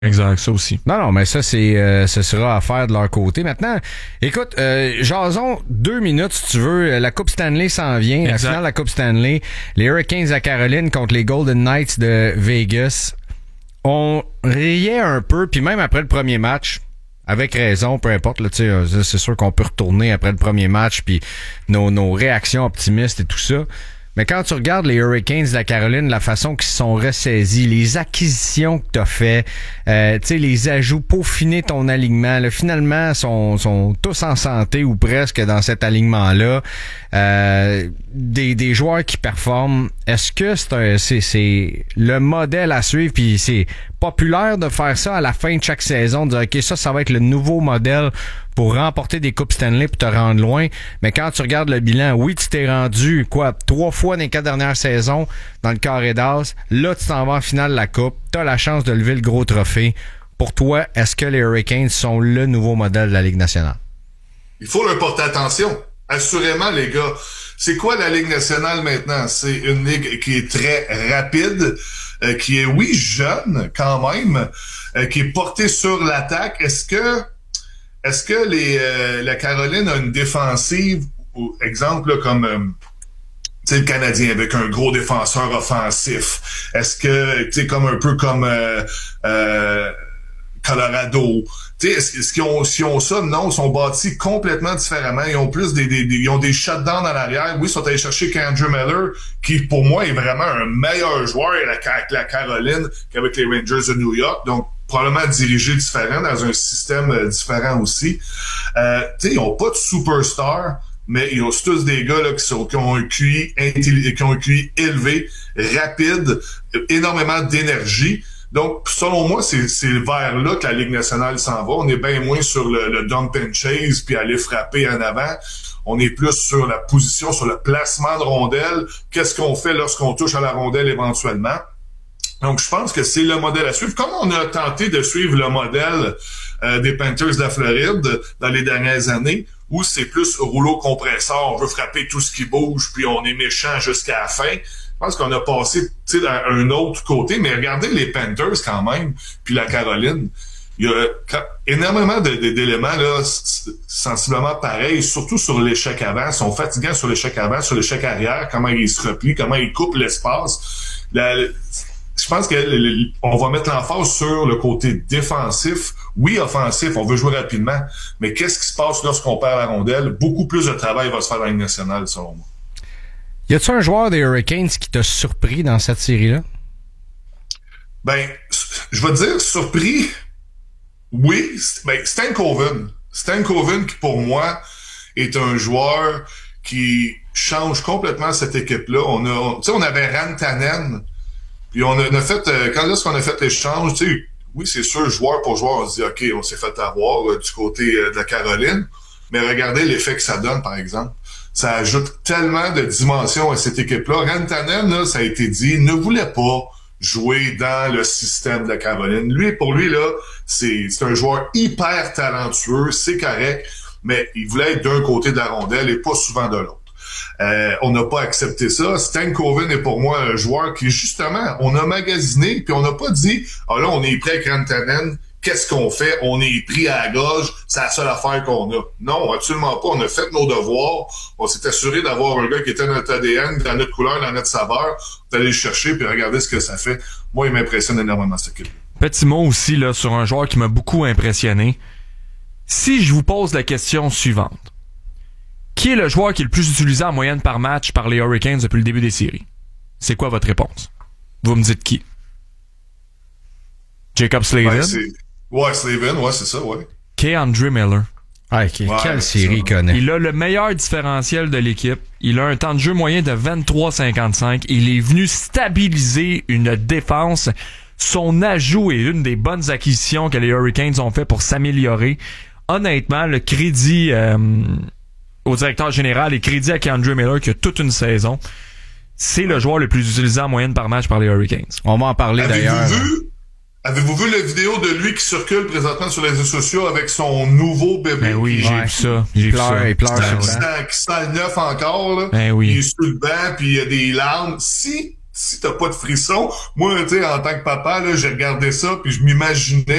Exact, ça aussi. Non, mais ça, ce sera à faire de leur côté. Maintenant, écoute, jason 2 minutes, si tu veux. La Coupe Stanley s'en vient. Exact. La finale de la Coupe Stanley. Les Hurricanes à Caroline contre les Golden Knights de Vegas. On riait un peu, puis même après le premier match, avec raison, peu importe, là, tu sais, c'est sûr qu'on peut retourner après le premier match, puis nos réactions optimistes et tout ça. Mais quand tu regardes les Hurricanes de la Caroline, la façon qu'ils se sont ressaisis, les acquisitions que tu as fait, tu sais, les ajouts, peaufiner ton alignement, là, finalement, sont tous en santé ou presque dans cet alignement-là. Des joueurs qui performent. Est-ce que c'est le modèle à suivre, puis c'est populaire de faire ça à la fin de chaque saison, de dire OK, ça va être le nouveau modèle pour remporter des Coupes Stanley pour te rendre loin. Mais quand tu regardes le bilan, oui, tu t'es rendu 3 fois dans les 4 dernières saisons dans le carré d'as. Là, tu t'en vas en finale de la Coupe. Tu as la chance de lever le gros trophée. Pour toi, est-ce que les Hurricanes sont le nouveau modèle de la Ligue nationale? Il faut leur porter attention. Assurément, les gars. C'est quoi la Ligue nationale maintenant? C'est une ligue qui est très rapide, qui est, oui, jeune quand même, qui est portée sur l'attaque. Est-ce que la Caroline a une défensive, ou exemple là, comme tu sais, le Canadien avec un gros défenseur offensif? Est-ce que tu sais comme un peu comme Colorado? Tu sais, est-ce s'ils ont ça? Non, ils sont bâtis complètement différemment. Ils ont plus ils ont des shutdowns en arrière. Oui, ils sont allés chercher Andrew Miller, qui pour moi est vraiment un meilleur joueur avec la Caroline qu'avec les Rangers de New York. Donc probablement dirigé différent dans un système différent aussi. Tu sais, ils ont pas de superstar, mais ils ont tous des gars là qui ont un QI élevé, rapide, énormément d'énergie. Donc, selon moi, c'est vers là que la Ligue nationale s'en va. On est bien moins sur le dump and chase puis aller frapper en avant. On est plus sur la position, sur le placement de rondelle. Qu'est-ce qu'on fait lorsqu'on touche à la rondelle éventuellement? Donc, je pense que c'est le modèle à suivre. Comme on a tenté de suivre le modèle des Panthers de la Floride dans les dernières années, où c'est plus rouleau compresseur, on veut frapper tout ce qui bouge, puis on est méchant jusqu'à la fin. Je pense qu'on a passé à un autre côté, mais regardez les Panthers quand même, puis la Caroline. Il y a énormément d'éléments là, sensiblement pareils, surtout sur l'échec avant. Ils sont fatigants sur l'échec avant, sur l'échec arrière, comment ils se replient, comment ils coupent l'espace. Je pense on va mettre l'emphase sur le côté défensif. Oui, offensif, on veut jouer rapidement, mais qu'est-ce qui se passe lorsqu'on perd la rondelle? Beaucoup plus de travail va se faire dans la Ligue nationale, selon moi. Y a-t-il un joueur des Hurricanes qui t'a surpris dans cette série-là? Ben, je vais te dire surpris. Oui, Stan Coven. Stan Coven qui, pour moi, est un joueur qui change complètement cette équipe-là. On avait Rantanen, puis on a fait, quand est-ce qu'on a fait l'échange, tu sais, oui, c'est sûr, joueur pour joueur, on se dit, OK, on s'est fait avoir du côté de la Caroline, mais regardez l'effet que ça donne, par exemple. Ça ajoute tellement de dimensions à cette équipe-là. Rantanen, là, ça a été dit, ne voulait pas jouer dans le système de la Caroline. Pour lui, là, c'est un joueur hyper talentueux, c'est correct, mais il voulait être d'un côté de la rondelle et pas souvent de l'autre. On n'a pas accepté ça. Stan Coven est pour moi un joueur qui, justement, on a magasiné, puis on n'a pas dit, là, on est prêt avec Rantanen, qu'est-ce qu'on fait? On est pris à la gorge, c'est la seule affaire qu'on a. Non, absolument pas. On a fait nos devoirs. On s'est assuré d'avoir un gars qui était dans notre ADN, dans notre couleur, dans notre saveur. D'aller le chercher puis regarder ce que ça fait. Moi, il m'impressionne énormément, cette équipe. Petit mot aussi là sur un joueur qui m'a beaucoup impressionné. Si je vous pose la question suivante. Qui est le joueur qui est le plus utilisé en moyenne par match par les Hurricanes depuis le début des séries? C'est quoi votre réponse? Vous me dites qui? Jacob Slavin? Slavin, c'est ça, ouais. Andrew Miller. Quelle série il connaît. Il a le meilleur différentiel de l'équipe. Il a un temps de jeu moyen de 23,55. Il est venu stabiliser une défense. Son ajout est une des bonnes acquisitions que les Hurricanes ont fait pour s'améliorer. Honnêtement, le crédit au directeur général et crédit à Andrew Miller qui a toute une saison. C'est le joueur le plus utilisé en moyenne par match par les Hurricanes. On va en parler d'ailleurs. Avez-vous vu la vidéo de lui qui circule présentement sur les réseaux sociaux avec son nouveau bébé? Ben oui, j'ai vu ça. Il pleure. Qui sent le neuf encore, là. Ben oui. Il est sur le banc, puis il y a des larmes. Si si t'as pas de frisson, moi, tu sais, en tant que papa, là, j'ai regardé ça, puis je m'imaginais